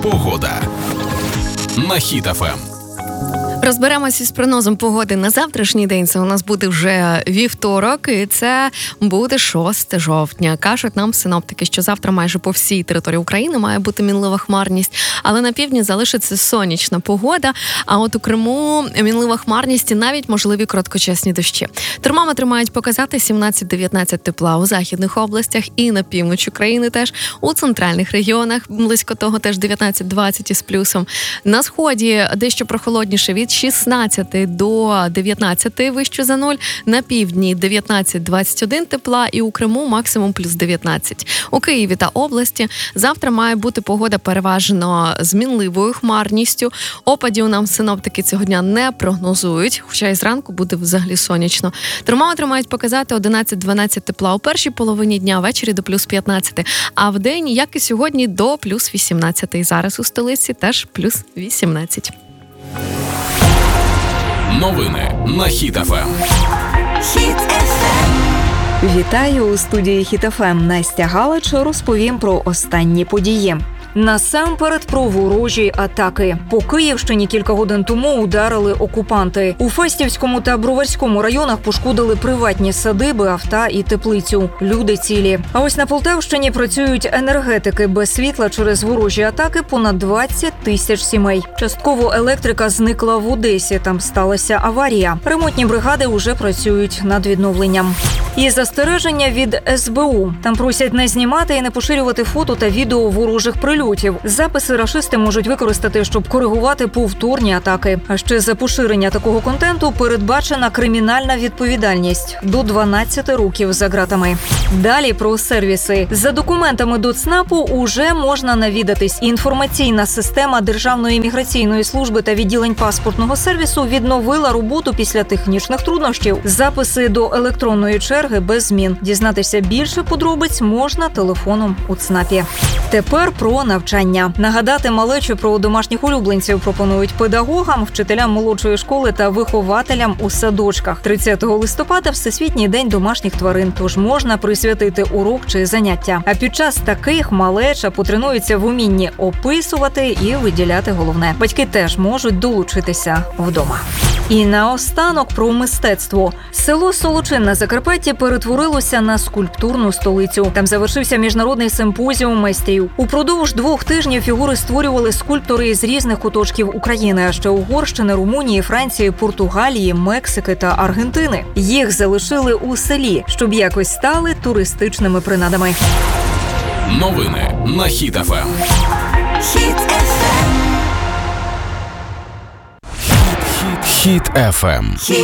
Погода на Хіт ФМ. Розберемося із прогнозом погоди на завтрашній день. Це у нас буде вже вівторок, і це буде 6 жовтня. Кажуть нам синоптики, що завтра майже по всій території України має бути мінлива хмарність, але на півдні залишиться сонячна погода, а от у Криму мінлива хмарність і навіть можливі короткочасні дощі. Термометри мають показати 17-19 тепла у західних областях і на півночі країни теж, у центральних регіонах близько того теж 19-20 із плюсом. На сході дещо прохолодніше від 16 до 19 вище за 0, на півдні 19-21 тепла і у Криму максимум плюс 19. У Києві та області завтра має бути погода переважно з мінливою хмарністю. Опадів нам синоптики цього дня не прогнозують, хоча і зранку буде взагалі сонячно. Термометри мають показати 11-12 тепла у першій половині дня, ввечері до плюс 15, а в день, як і сьогодні, до плюс 18. Зараз у столиці теж плюс 18. Новини на Хіт ФМ. Хіт ФМ. Вітаю у студії Хіт ФМ. Настя Галич розповім про останні події. Насамперед про ворожі атаки. По Київщині кілька годин тому ударили окупанти. У Фастівському та Броварському районах пошкодили приватні садиби, авто і теплицю. Люди цілі. А ось на Полтавщині працюють енергетики. Без світла через ворожі атаки понад 20 тисяч сімей. Частково електрика зникла в Одесі. Там сталася аварія. Ремонтні бригади уже працюють над відновленням. І застереження від СБУ. Там просять не знімати і не поширювати фото та відео ворожих прильотів. Записи рашисти можуть використати, щоб коригувати повторні атаки. А ще за поширення такого контенту передбачена кримінальна відповідальність – до 12 років за ґратами. Далі про сервіси. За документами до ЦНАПу уже можна навідатись. Інформаційна система Державної міграційної служби та відділень паспортного сервісу відновила роботу після технічних труднощів. Записи до електронної черги без змін. Дізнатися більше подробиць можна телефоном у ЦНАПі. Тепер про навчання. Нагадати малечу про домашніх улюбленців пропонують педагогам, вчителям молодшої школи та вихователям у садочках. 30 листопада – Всесвітній день домашніх тварин, тож можна присвятити урок чи заняття. А під час таких малеча потренується в умінні описувати і виділяти головне. Батьки теж можуть долучитися вдома. І наостанок про мистецтво. Село Солочин на Закарпатті перетворилося на скульптурну столицю. Там завершився міжнародний симпозіум майстрів. Упродовж 2 тижнів фігури створювали скульптори з різних куточків України, а ще Угорщини, Румунії, Франції, Португалії, Мексики та Аргентини. Їх залишили у селі, щоб якось стали туристичними принадами. Новини на Хіт ФМ. Хіт ФМ. Хіт ФМ.